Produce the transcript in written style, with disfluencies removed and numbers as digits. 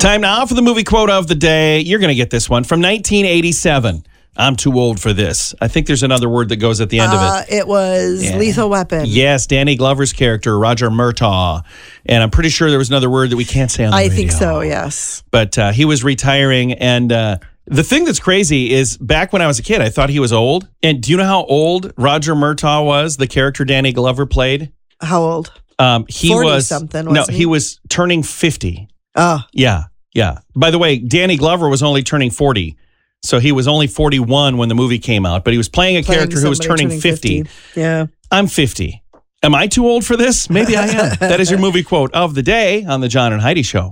Time now for the movie quote of the day. You're going to get this one from 1987. I'm too old for this. I think there's another word that goes at the end of it. It was Lethal Weapon. Yes, Danny Glover's character, Roger Murtaugh. And I'm pretty sure there was another word that we can't say on the radio. I think so, yes. But he was retiring. And the thing that's crazy is back when I was a kid, I thought he was old. And do you know how old Roger Murtaugh was, the character Danny Glover played? How old? He 40 was something, wasn't he was turning 50. Oh. Yeah. By the way, Danny Glover was only turning 40. So he was only 41 when the movie came out, but he was playing a character who was turning 50. Yeah. I'm 50. Am I too old for this? Maybe I am. That is your movie quote of the day on the John and Heidi Show.